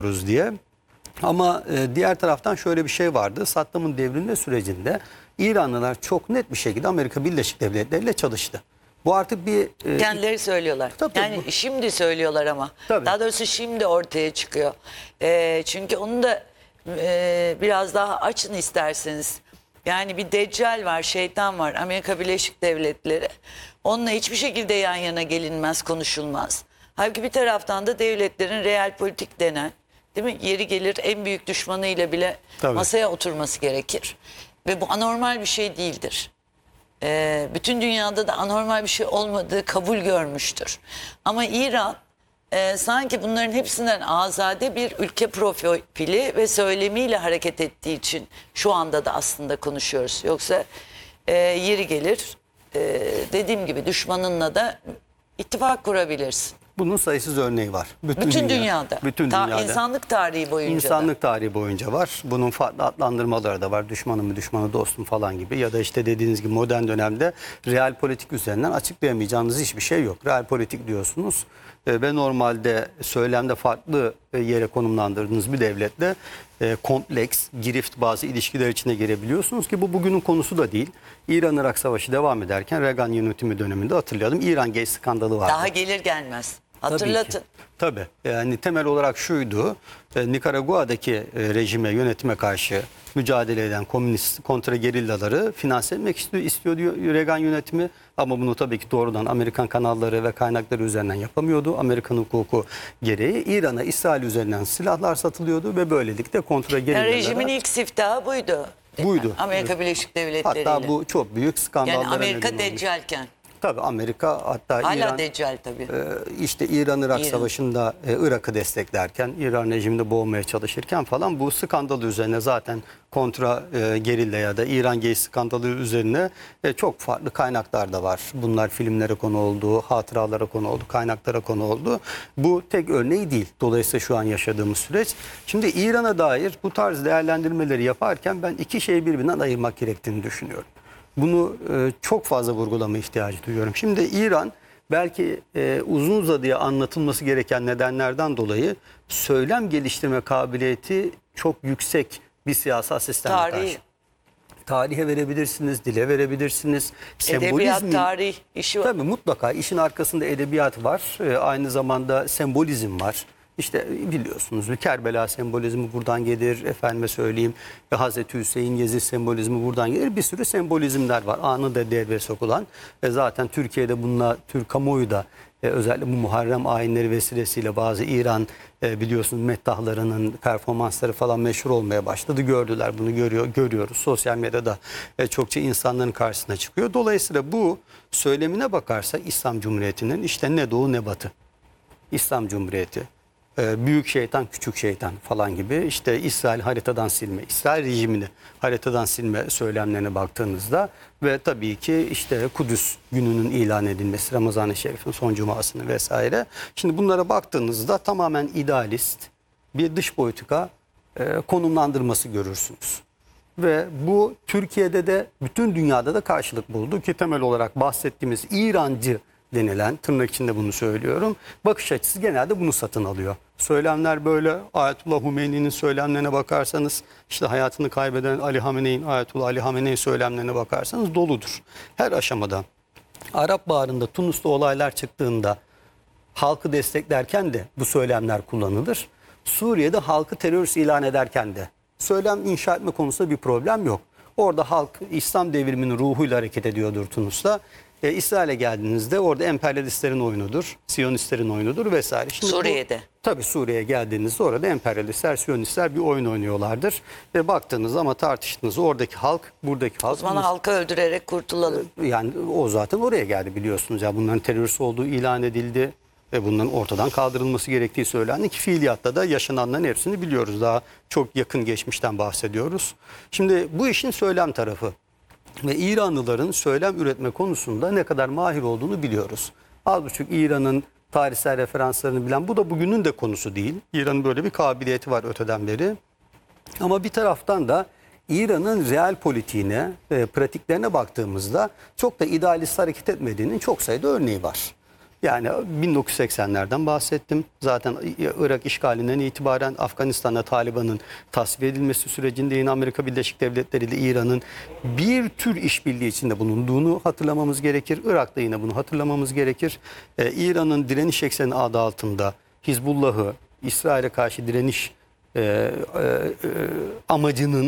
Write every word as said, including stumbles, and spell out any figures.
diye. Ama e, diğer taraftan şöyle bir şey vardı. Saddam'ın devrilme sürecinde İranlılar çok net bir şekilde Amerika Birleşik Devletleri ile çalıştı. Bu artık bir... E, Kendileri söylüyorlar. Tabii, yani bu... şimdi söylüyorlar ama. Tabii. Daha doğrusu şimdi ortaya çıkıyor. E, çünkü onu da e, biraz daha açın isterseniz. Yani bir deccal var, şeytan var, Amerika Birleşik Devletleri. Onunla hiçbir şekilde yan yana gelinmez, konuşulmaz. Halbuki bir taraftan da devletlerin real politik denen, değil mi? Yeri gelir en büyük düşmanıyla bile Tabii. masaya oturması gerekir. Ve bu anormal bir şey değildir. Ee, bütün dünyada da anormal bir şey olmadığı kabul görmüştür. Ama İran e, sanki bunların hepsinden azade bir ülke profili ve söylemiyle hareket ettiği için şu anda da aslında konuşuyoruz. Yoksa e, yeri gelir e, dediğim gibi düşmanınla da ittifak kurabilirsin. Bunun sayısız örneği var. Bütün, Bütün dünya, dünyada. Bütün Ta, dünyada. insanlık tarihi boyunca İnsanlık da. tarihi boyunca var. Bunun farklı adlandırmaları da var. Düşmanım mı, düşmanı dostum falan gibi. Ya da işte dediğiniz gibi modern dönemde real politik üzerinden açıklayamayacağınız hiçbir şey yok. Real politik diyorsunuz ve normalde söylemde farklı yere konumlandırdığınız bir devletle kompleks, girift bazı ilişkiler içine girebiliyorsunuz ki bu bugünün konusu da değil. İran-Irak Savaşı devam ederken Reagan yönetimi döneminde hatırlayalım. İran Gate skandalı vardı. Daha gelir gelmez. Hatırlatın. Tabii, Tabii. Yani temel olarak şuydu. E, Nikaragua'daki e, rejime, yönetime karşı mücadele eden komünist kontra gerillaları finanse etmek istiyor, istiyor diyor Reagan yönetimi. Ama bunu tabii ki doğrudan Amerikan kanalları ve kaynakları üzerinden yapamıyordu. Amerikan hukuku gereği İran'a, İsrail üzerinden silahlar satılıyordu ve böylelikle kontra gerillalara... Yani rejimin ilk siftahı buydu. Buydu. Amerika Birleşik Devletleri ile. Hatta bu çok büyük skandallara Yani Amerika neden olmuş. deccalken. Tabii Amerika hatta Hala İran... deccal tabii. e, işte İran-Irak İran. Savaşı'nda e, Irak'ı desteklerken, İran rejiminde boğmaya çalışırken falan bu skandalı üzerine zaten kontra e, gerilla ya da İran Gate skandalı üzerine e, çok farklı kaynaklar da var. Bunlar filmlere konu oldu, hatıralara konu oldu, kaynaklara konu oldu. Bu tek örneği değil. Dolayısıyla şu an yaşadığımız süreç. Şimdi İran'a dair bu tarz değerlendirmeleri yaparken ben iki şeyi birbirinden ayırmak gerektiğini düşünüyorum. Bunu e, çok fazla vurgulama ihtiyacı duyuyorum. Şimdi İran belki e, uzun uzadıya anlatılması gereken nedenlerden dolayı söylem geliştirme kabiliyeti çok yüksek bir siyasal sisteme Tarih. karşı. Tarihe verebilirsiniz, dile verebilirsiniz. Edebiyat, tarih işi var. Tabii mutlaka işin arkasında edebiyat var. E, aynı zamanda sembolizm var. İşte biliyorsunuz Kerbela sembolizmi buradan gelir, efendime söyleyeyim Hazreti Hüseyin Yezid sembolizmi buradan gelir. Bir sürü sembolizmler var. Anı da devreye sokulan. E zaten Türkiye'de bununla Türk kamuoyu da e, özellikle bu Muharrem ayinleri vesilesiyle bazı İran e, biliyorsunuz meddahlarının performansları falan meşhur olmaya başladı. Gördüler bunu görüyor görüyoruz. Sosyal medyada e, çokça insanların karşısına çıkıyor. Dolayısıyla bu söylemine bakarsak İslam Cumhuriyeti'nin işte ne doğu ne batı. İslam Cumhuriyeti. Büyük şeytan, küçük şeytan falan gibi işte İsrail haritadan silme, İsrail rejimini haritadan silme söylemlerine baktığınızda ve tabii ki işte Kudüs gününün ilan edilmesi, Ramazan-ı Şerif'in son cumasını vesaire. Şimdi bunlara baktığınızda tamamen idealist bir dış politika e, konumlandırması görürsünüz. Ve bu Türkiye'de de bütün dünyada da karşılık buldu ki temel olarak bahsettiğimiz İrancı denilen, tırnak içinde bunu söylüyorum, bakış açısı genelde bunu satın alıyor. Söylemler böyle. Ayetullah Hümeyni'nin söylemlerine bakarsanız, işte hayatını kaybeden Ali Hamene'nin, Ayetullah Ali Hamene'nin söylemlerine bakarsanız doludur. Her aşamada. Arap Baharı'nda Tunus'ta olaylar çıktığında halkı desteklerken de bu söylemler kullanılır. Suriye'de halkı terörist ilan ederken de söylem inşa etme konusunda bir problem yok. Orada halk İslam devriminin ruhuyla hareket ediyordur Tunus'ta. E, İsrail'e geldiğinizde orada emperyalistlerin oyunudur, Siyonistlerin oyunudur vesaire. Şimdi Suriye'de. Bu, tabii Suriye'ye geldiğinizde orada emperyalistler, Siyonistler bir oyun oynuyorlardır. Ve baktığınızda ama tartıştığınızda oradaki halk, buradaki halk... O zaman halkı öldürerek kurtulalım. Yani o zaten oraya geldi biliyorsunuz. Ya bunların terörist olduğu ilan edildi ve bunların ortadan kaldırılması gerektiği söylendi ki fiiliyatta da yaşananların hepsini biliyoruz. Daha çok yakın geçmişten bahsediyoruz. Şimdi bu işin söylem tarafı. Ve İranlıların söylem üretme konusunda ne kadar mahir olduğunu biliyoruz. Az buçuk İran'ın tarihsel referanslarını bilen, bu da bugünün de konusu değil. İran'ın böyle bir kabiliyeti var öteden beri. Ama bir taraftan da İran'ın real politiğine, e, pratiklerine baktığımızda çok da idealist hareket etmediğinin çok sayıda örneği var. Yani bin dokuz yüz seksenlerden bahsettim. Zaten Irak işgalinden itibaren Afganistan'da Taliban'ın tasfiye edilmesi sürecinde yine Amerika Birleşik Devletleri ile İran'ın bir tür işbirliği içinde bulunduğunu hatırlamamız gerekir. Irak'ta yine bunu hatırlamamız gerekir. Ee, İran'ın direniş ekseni adı altında Hizbullah'ı, İsrail'e karşı direniş e, e, e, amacının